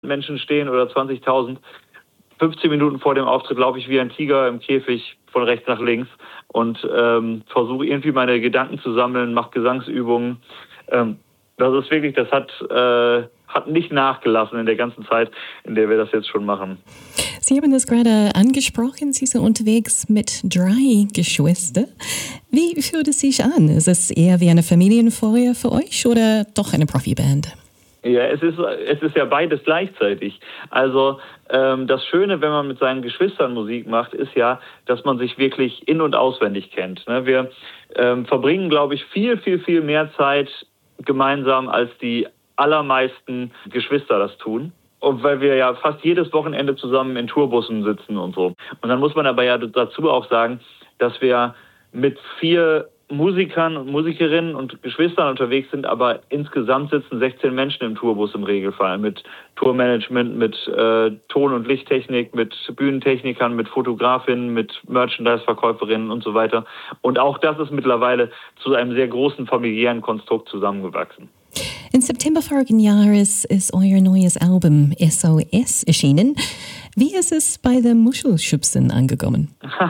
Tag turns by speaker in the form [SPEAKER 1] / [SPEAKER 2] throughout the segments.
[SPEAKER 1] Menschen stehen oder 20.000. 15 Minuten vor dem Auftritt laufe ich wie ein Tiger im Käfig von rechts nach links und versuche irgendwie meine Gedanken zu sammeln, mache Gesangsübungen. Das ist wirklich, das hat nicht nachgelassen in der ganzen Zeit, in der wir das jetzt schon machen.
[SPEAKER 2] Sie haben das gerade angesprochen, Sie sind unterwegs mit 3 Geschwistern. Wie fühlt es sich an? Ist es eher wie eine Familienfeier für euch oder doch eine Profiband?
[SPEAKER 1] Ja, es ist ja beides gleichzeitig. Also das Schöne, wenn man mit seinen Geschwistern Musik macht, ist ja, dass man sich wirklich in- und auswendig kennt. Ne? Wir verbringen, glaube ich, viel, viel, viel mehr Zeit gemeinsam, als die allermeisten Geschwister das tun. Und weil wir ja fast jedes Wochenende zusammen in Tourbussen sitzen und so. Und dann muss man aber ja dazu auch sagen, dass wir mit 4 Musikern und Musikerinnen und Geschwistern unterwegs sind, aber insgesamt sitzen 16 Menschen im Tourbus im Regelfall mit Tourmanagement, mit Ton- und Lichttechnik, mit Bühnentechnikern, mit Fotografinnen, mit Merchandise-Verkäuferinnen und so weiter. Und auch das ist mittlerweile zu einem sehr großen familiären Konstrukt zusammengewachsen.
[SPEAKER 2] Im September vorigen Jahres ist euer neues Album SOS erschienen. Wie ist es bei den Muschelschubsen angekommen?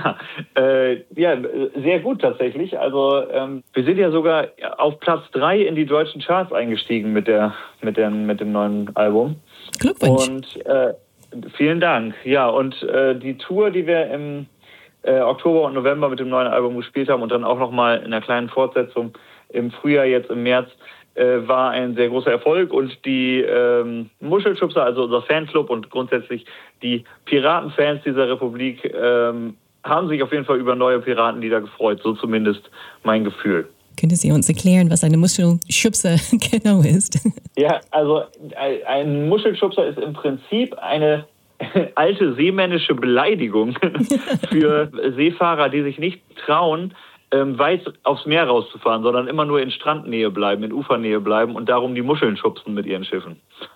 [SPEAKER 1] Ja, sehr gut tatsächlich. Also wir sind ja sogar auf Platz 3 in die deutschen Charts eingestiegen mit dem neuen Album.
[SPEAKER 2] Glückwunsch.
[SPEAKER 1] Und vielen Dank. Ja, und die Tour, die wir im Oktober und November mit dem neuen Album gespielt haben und dann auch nochmal in einer kleinen Fortsetzung im Frühjahr, jetzt im März, war ein sehr großer Erfolg und die Muschelschubser, also unser Fanclub und grundsätzlich die Piratenfans dieser Republik, haben sich auf jeden Fall über neue Piratenlieder gefreut, so zumindest mein Gefühl.
[SPEAKER 2] Können Sie uns erklären, was eine Muschelschubser genau ist?
[SPEAKER 1] Ja, also ein Muschelschubser ist im Prinzip eine alte seemännische Beleidigung für Seefahrer, die sich nicht trauen, weit aufs Meer rauszufahren, sondern immer nur in Strandnähe bleiben, in Ufernähe bleiben und darum die Muscheln schubsen mit ihren Schiffen.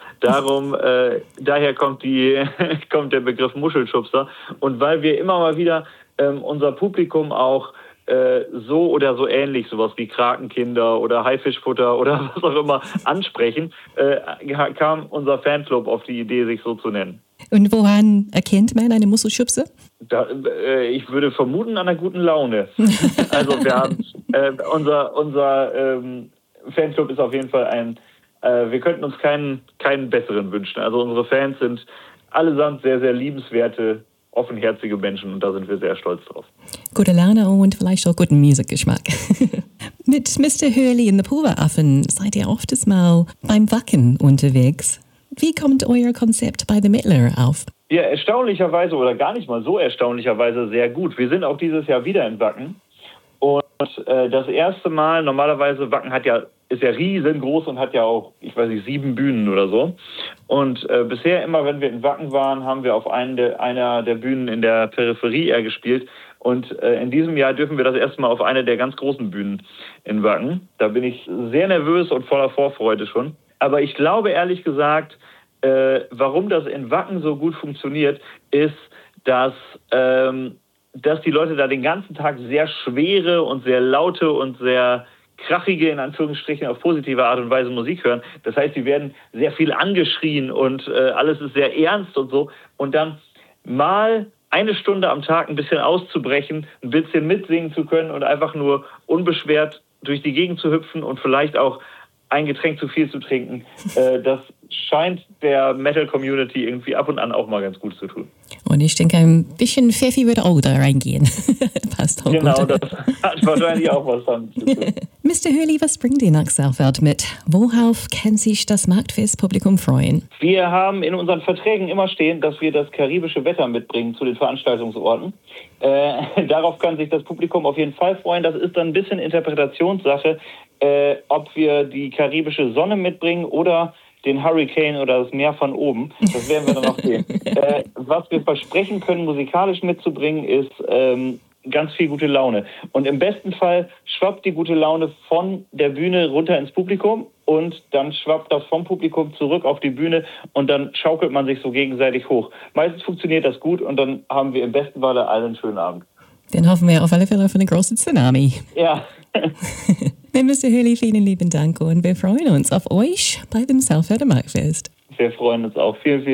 [SPEAKER 1] Daher kommt der Begriff Muschelschubser. Und weil wir immer mal wieder unser Publikum auch so oder so ähnlich, sowas wie Krakenkinder oder Haifischfutter oder was auch immer ansprechen, kam unser Fanclub auf die Idee, sich so zu nennen.
[SPEAKER 2] Und woran erkennt man eine Muschelschubse?
[SPEAKER 1] Ich würde vermuten, an einer guten Laune. Also wir haben unser Fanclub ist auf jeden Fall wir könnten uns keinen besseren wünschen. Also unsere Fans sind allesamt sehr, sehr liebenswerte, offenherzige Menschen und da sind wir sehr stolz drauf.
[SPEAKER 2] Gute Laune und vielleicht auch guten Musikgeschmack. Mit Mr. Hurley in the Pulveraffen seid ihr oft mal beim Wacken unterwegs. Wie kommt euer Konzept bei The Mittler auf?
[SPEAKER 1] Ja, erstaunlicherweise oder gar nicht mal so erstaunlicherweise sehr gut. Wir sind auch dieses Jahr wieder in Wacken. Und das erste Mal, normalerweise Wacken ist ja riesengroß und hat ja auch, 7 Bühnen oder so. Und bisher immer, wenn wir in Wacken waren, haben wir auf einer der Bühnen in der Peripherie eher gespielt. Und in diesem Jahr dürfen wir das erste Mal auf eine der ganz großen Bühnen in Wacken. Da bin ich sehr nervös und voller Vorfreude schon. Aber ich glaube ehrlich gesagt, warum das in Wacken so gut funktioniert, ist, dass die Leute da den ganzen Tag sehr schwere und sehr laute und sehr krachige, in Anführungsstrichen, auf positive Art und Weise Musik hören. Das heißt, sie werden sehr viel angeschrien und alles ist sehr ernst und so. Und dann mal eine Stunde am Tag ein bisschen auszubrechen, ein bisschen mitsingen zu können und einfach nur unbeschwert durch die Gegend zu hüpfen und vielleicht auch ein Getränk zu viel zu trinken, das scheint der Metal-Community irgendwie ab und an auch mal ganz gut zu tun.
[SPEAKER 2] Und ich denke, ein bisschen Pfeffi würde auch da reingehen. Passt auch
[SPEAKER 1] genau,
[SPEAKER 2] gut.
[SPEAKER 1] Das hat wahrscheinlich auch was damit zu tun.
[SPEAKER 2] Mr. Hurley, was bringt ihr nach Saalfeld mit? Worauf kann sich das Marktfest-Publikum freuen?
[SPEAKER 1] Wir haben in unseren Verträgen immer stehen, dass wir das karibische Wetter mitbringen zu den Veranstaltungsorten. Darauf kann sich das Publikum auf jeden Fall freuen. Das ist dann ein bisschen Interpretationssache, ob wir die karibische Sonne mitbringen oder den Hurricane oder das Meer von oben. Das werden wir dann noch sehen. Was wir versprechen können, musikalisch mitzubringen, ist ganz viel gute Laune. Und im besten Fall schwappt die gute Laune von der Bühne runter ins Publikum und dann schwappt das vom Publikum zurück auf die Bühne und dann schaukelt man sich so gegenseitig hoch. Meistens funktioniert das gut und dann haben wir im besten Falle alle einen schönen Abend.
[SPEAKER 2] Dann hoffen wir auf alle Fälle auf eine große Tsunami.
[SPEAKER 1] Ja.
[SPEAKER 2] Mr. Hurley, vielen lieben Dank und wir freuen uns auf euch bei dem Saalfelder Marktfest.
[SPEAKER 1] Wir freuen uns auch. Vielen, vielen